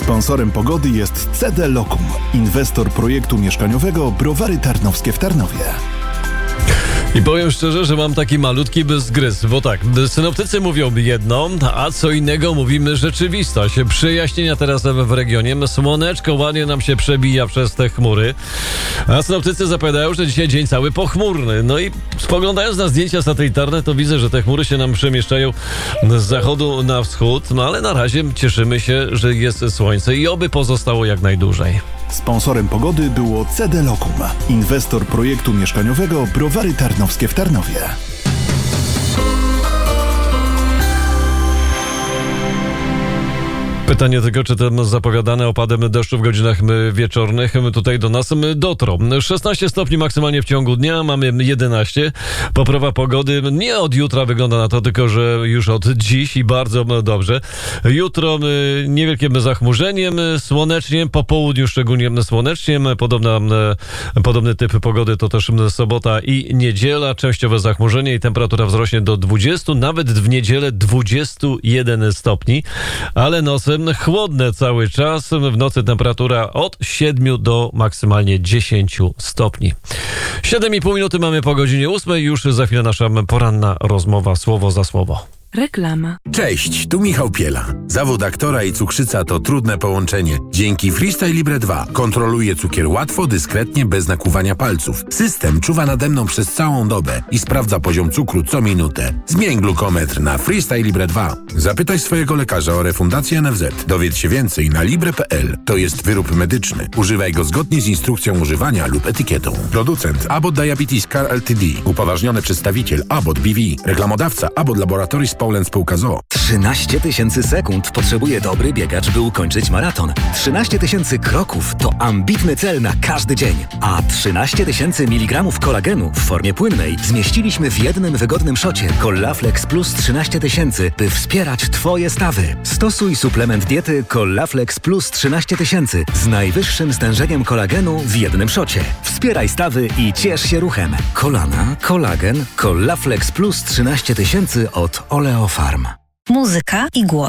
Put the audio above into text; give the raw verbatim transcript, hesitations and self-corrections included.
Sponsorem pogody jest C D Lokum, inwestor projektu mieszkaniowego Browary Tarnowskie w Tarnowie. I powiem szczerze, że mam taki malutki bezgryz, bo tak, synoptycy mówią jedno, a co innego mówimy rzeczywistość. Przejaśnienia teraz w regionie, słoneczko ładnie nam się przebija przez te chmury, a synoptycy zapowiadają, że dzisiaj dzień cały pochmurny. No i spoglądając na zdjęcia satelitarne, to widzę, że te chmury się nam przemieszczają z zachodu na wschód, no ale na razie cieszymy się, że jest słońce i oby pozostało jak najdłużej. Sponsorem pogody było C D Lokum, inwestor projektu mieszkaniowego Browary Tarnowskie w Tarnowie. Pytanie tylko, czy ten zapowiadany opadem deszczu w godzinach wieczornych tutaj do nas dotrą. szesnaście stopni maksymalnie w ciągu dnia, mamy jedenaście. Poprawa pogody nie od jutra wygląda na to, tylko że już od dziś i bardzo dobrze. Jutro niewielkim zachmurzeniem, słonecznie, po południu szczególnie słonecznie. Podobna, podobny typ pogody to też sobota i niedziela. Częściowe zachmurzenie i temperatura wzrośnie do dwudziestu, nawet w niedzielę dwudziestu jeden stopni, ale nocem chłodne cały czas. W nocy temperatura od siedmiu do maksymalnie dziesięciu stopni. siedem i pół minuty mamy po godzinie ósmej. Już za chwilę nasza poranna rozmowa słowo za słowo. Reklama. Cześć, tu Michał Piela. Zawód aktora i cukrzyca to trudne połączenie. Dzięki Freestyle Libre dwa kontroluję cukier łatwo, dyskretnie, bez nakłuwania palców. System czuwa nade mną przez całą dobę i sprawdza poziom cukru co minutę. Zmień glukometr na Freestyle Libre dwa. Zapytaj swojego lekarza o refundację N F Z. Dowiedz się więcej na libre kropka p l. To jest wyrób medyczny. Używaj go zgodnie z instrukcją używania lub etykietą. Producent Abbott Diabetes Care Ltd. Upoważniony przedstawiciel Abbott B V. Reklamodawca Abbott Laboratories Poland Spółka z o o. trzynaście tysięcy sekund potrzebuje dobry biegacz, by ukończyć maraton. trzynaście tysięcy kroków to ambitny cel na każdy dzień. A trzynaście tysięcy miligramów kolagenu w formie płynnej zmieściliśmy w jednym wygodnym szocie Collaflex Plus trzynaście tysięcy, by wspierać Twoje stawy. Stosuj suplement diety Collaflex Plus trzynaście tysięcy z najwyższym stężeniem kolagenu w jednym szocie. Wspieraj stawy i ciesz się ruchem. Kolana, kolagen, Collaflex Plus trzynaście tysięcy od Oleofarm. Muzyka i głos.